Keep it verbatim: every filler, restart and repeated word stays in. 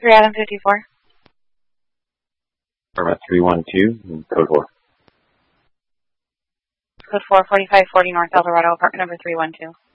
three Adam fifty-four. Permit three one two, code four. Code four, forty-five forty North Eldorado, apartment number three one two.